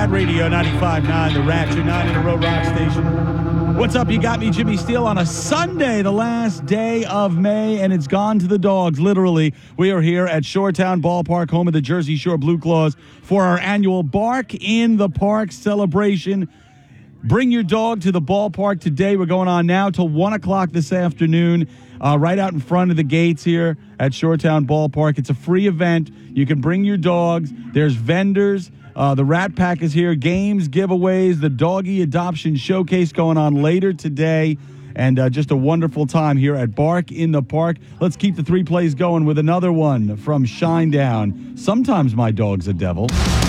Rat Radio 95.9, the Rat, your 9-in-a-row rock station. What's up? You got me, Jimmy Steele, on a Sunday, the last day of May, and it's gone to the dogs, literally. We are here at Shoretown Ballpark, home of the Jersey Shore Blue Claws, for our annual Bark in the Park celebration. Bring your dog to the ballpark today. We're going on now till 1 o'clock this afternoon, right out in front of the gates here at Shoretown Ballpark. It's a free event. You can bring your dogs. There's vendors. The Rat Pack is here. Games, giveaways, the Doggy Adoption Showcase going on later today. And just a wonderful time here at Bark in the Park. Let's keep the three plays going with another one from Shinedown. Sometimes my dog's a devil.